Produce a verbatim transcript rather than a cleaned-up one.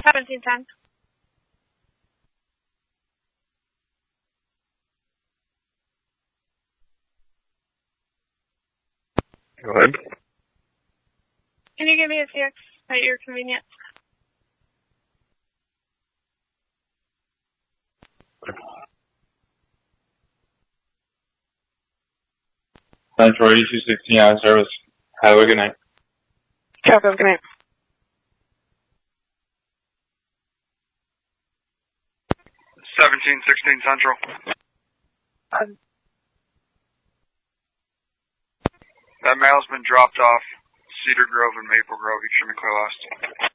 seventeen ten. Go ahead. Can you give me a C X at your convenience? Central eighty-two sixteen out of service. Have a good night. Choco, good night. seventeen sixteen Central. Um, That male's been dropped off Cedar Grove and Maple Grove, extremely clear lost.